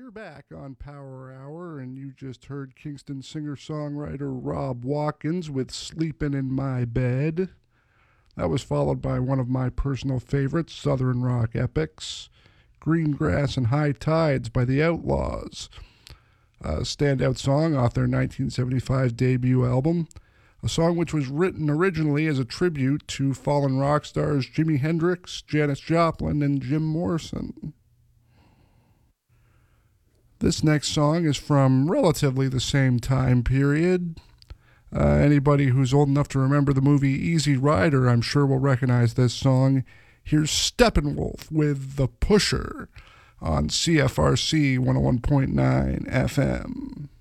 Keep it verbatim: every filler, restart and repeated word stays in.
We're back on Power Hour, and you just heard Kingston singer-songwriter Rob Watkins with Sleepin' in My Bed. That was followed by one of my personal favorites, Southern rock epics, Green Grass and High Tides by the Outlaws, a standout song off their nineteen seventy-five debut album, a song which was written originally as a tribute to fallen rock stars Jimi Hendrix, Janis Joplin, and Jim Morrison. This next song is from relatively the same time period. Uh, anybody who's old enough to remember the movie Easy Rider, I'm sure will recognize this song. Here's Steppenwolf with The Pusher on C F R C one oh one point nine F M.